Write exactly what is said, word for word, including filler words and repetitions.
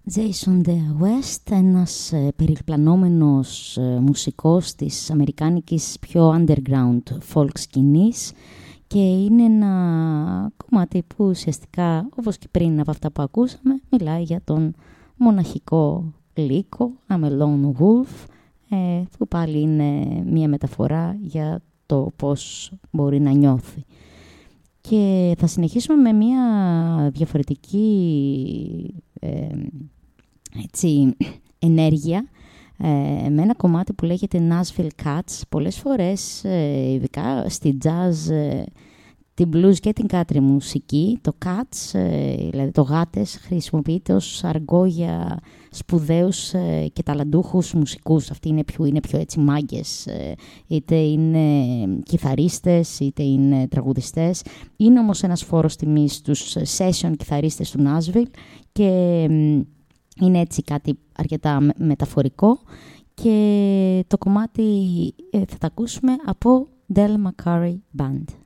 Jason Dea West, ένας ε, περιπλανόμενος ε, μουσικός της αμερικάνικης πιο underground folk σκηνής και είναι ένα κομμάτι που ουσιαστικά, όπως και πριν από αυτά που ακούσαμε, μιλάει για τον μοναχικό λύκο, I'm a lone wolf, ε, που πάλι είναι μια μεταφορά για το πώς μπορεί να νιώθει. Και θα συνεχίσουμε με μια διαφορετική ε, έτσι, ενέργεια, ε, με ένα κομμάτι που λέγεται Nashville Cats. Πολλές φορές, ε, ειδικά στη jazz, ε, την blues και την country μουσική, το cats, ε, δηλαδή το γάτες, χρησιμοποιείται ως αργό για σπουδαίους ε, και ταλαντούχους μουσικούς. Αυτοί είναι πιο, είναι πιο έτσι μάγκες, ε, είτε είναι κιθαρίστες, είτε είναι τραγουδιστές. Είναι όμως ένας φόρος τιμής στους session κιθαρίστες του Nashville και ε, είναι έτσι κάτι αρκετά μεταφορικό και το κομμάτι ε, θα τα ακούσουμε από Del McCurry Band.